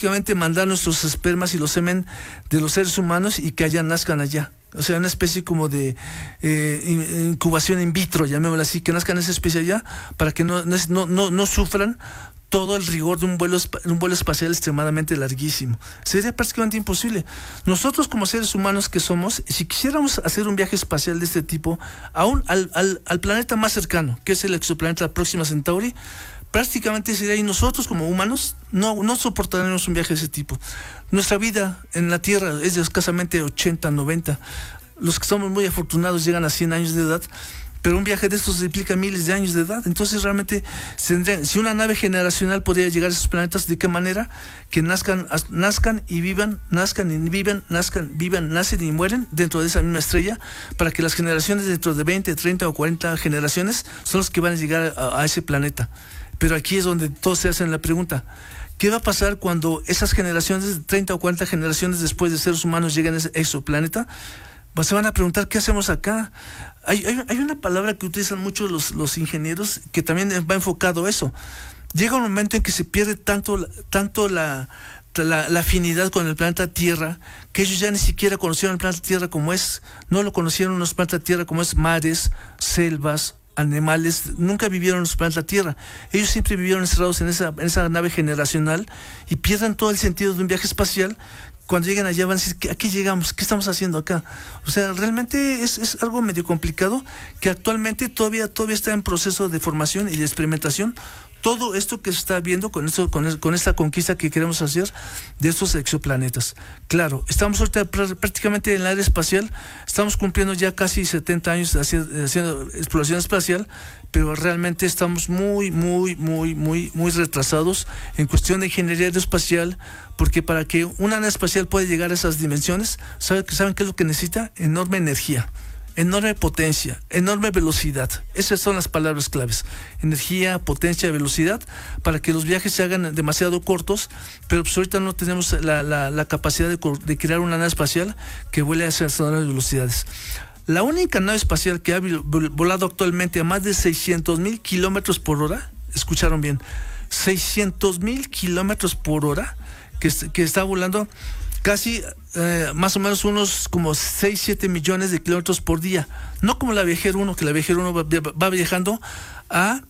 prácticamente mandar nuestros espermas y los semen de los seres humanos y que allá nazcan allá. O sea, una especie como de incubación in vitro, llamémoslo así, que nazcan esa especie allá para que no sufran todo el rigor de un vuelo espacial extremadamente larguísimo. Sería prácticamente imposible. Nosotros como seres humanos que somos, si quisiéramos hacer un viaje espacial de este tipo, aún al planeta más cercano, que es el exoplaneta Próxima Centauri, prácticamente sería, y nosotros como humanos no soportaremos un viaje de ese tipo. Nuestra vida en la Tierra es de escasamente 80, 90. Los que somos muy afortunados llegan a 100 años de edad, pero un viaje de estos implica miles de años de edad. Entonces realmente, si una nave generacional podría llegar a esos planetas, ¿de qué manera? Que nazcan y vivan, nazcan y vivan, nacen y mueren dentro de esa misma estrella, para que las generaciones dentro de 20, 30 o 40 generaciones son los que van a llegar a ese planeta. Pero aquí es donde todos se hacen la pregunta: ¿qué va a pasar cuando esas generaciones, 30 o 40 generaciones después de seres humanos, lleguen a ese exoplaneta? Pues se van a preguntar, ¿qué hacemos acá? Hay una palabra que utilizan mucho los ingenieros que también va enfocado a eso. Llega un momento en que se pierde tanto la afinidad con el planeta Tierra, que ellos ya ni siquiera conocieron el planeta Tierra como es. No lo conocieron los planetas Tierra como es: mares, selvas, animales. Nunca vivieron en su planeta Tierra. Ellos siempre vivieron encerrados en esa nave generacional y pierden todo el sentido de un viaje espacial. Cuando lleguen allá van a decir: ¿a qué llegamos? ¿Qué estamos haciendo acá? O sea, realmente es algo medio complicado, que actualmente todavía está en proceso de formación y de experimentación. Todo esto que se está viendo con esta conquista que queremos hacer de estos exoplanetas. Claro, estamos ahorita prácticamente en el área espacial, estamos cumpliendo ya casi 70 años haciendo exploración espacial, pero realmente estamos muy retrasados en cuestión de ingeniería aeroespacial, porque para que una nave espacial pueda llegar a esas dimensiones, ¿saben qué es lo que necesita? Enorme energía, enorme potencia, enorme velocidad. Esas son las palabras claves: energía, potencia, velocidad, para que los viajes se hagan demasiado cortos. Pero pues ahorita no tenemos la capacidad de crear una nave espacial que vuele a esas enormes velocidades. La única nave espacial que ha volado actualmente a más de 600,000 kilómetros por hora, escucharon bien, 600,000 kilómetros por hora, que está volando casi más o menos unos como 6-7 millones de kilómetros por día. No como la Viajero 1, que la Viajero 1 va viajando a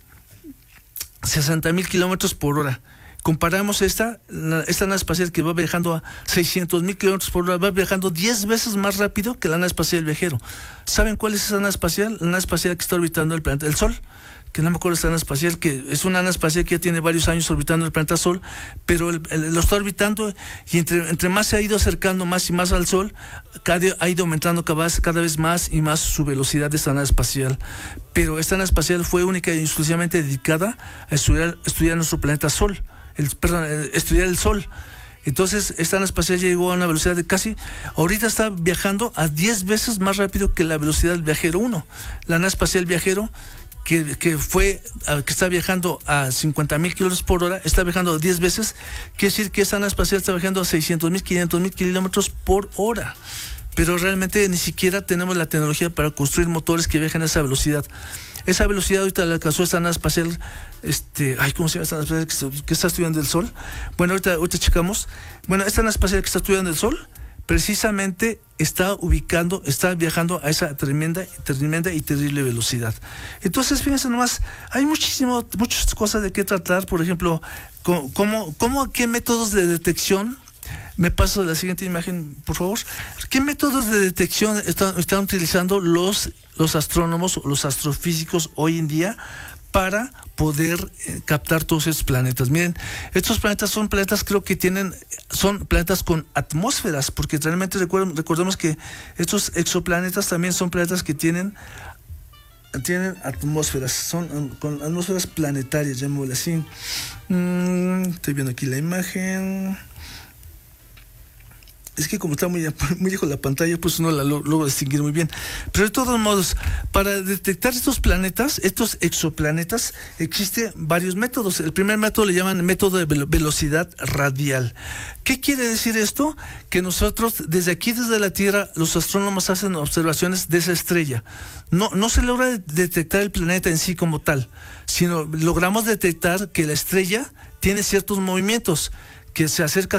60,000 kilómetros por hora. Comparamos esta nave espacial que va viajando a 600,000 kilómetros por hora, va viajando 10 veces más rápido que la nave espacial Viajero. ¿Saben cuál es esa nave espacial? La nave espacial que está orbitando el planeta, el Sol. Que no me acuerdo esta nave espacial, que es una nave espacial que ya tiene varios años orbitando el planeta Sol, pero lo está orbitando, y entre más se ha ido acercando más y más al Sol, ha ido aumentando cada vez más y más su velocidad de esta nave espacial. Pero esta nave espacial fue única y exclusivamente dedicada a estudiar nuestro planeta Sol, estudiar el Sol. Entonces esta nave espacial llegó a una velocidad de casi, ahorita está viajando a 10 veces más rápido que la velocidad del Viajero 1. La nave espacial Viajero, que está viajando a 50,000 kilómetros por hora, está viajando 10 veces. Quiere decir que esa nave espacial está viajando a 600,000, 500,000 kilómetros por hora. Pero realmente ni siquiera tenemos la tecnología para construir motores que viajen a esa velocidad. Esa velocidad ahorita la alcanzó esta nave espacial, ¿cómo se llama esta nave espacial que está estudiando el Sol? Bueno, ahorita checamos. Bueno, esta nave espacial que está estudiando el Sol, precisamente está viajando a esa tremenda y terrible velocidad. Entonces, fíjense nomás, hay muchas cosas de qué tratar. Por ejemplo, ¿qué métodos de detección? Me paso a la siguiente imagen, por favor. ¿Qué métodos de detección están utilizando los astrónomos o los astrofísicos hoy en día para poder captar todos esos planetas? Miren, estos planetas son planetas, son planetas con atmósferas, porque realmente recordemos que estos exoplanetas también son planetas que tienen atmósferas, son con atmósferas planetarias, llamémoslo así. Estoy viendo aquí la imagen. Es que como está muy lejos la pantalla, pues no la logro distinguir muy bien. Pero de todos modos, para detectar estos exoplanetas, existen varios métodos. El primer método le llaman método de velocidad radial. ¿Qué quiere decir esto? Que nosotros, desde la Tierra, los astrónomos hacen observaciones de esa estrella. No se logra detectar el planeta en sí como tal, sino logramos detectar que la estrella tiene ciertos movimientos, que se acerca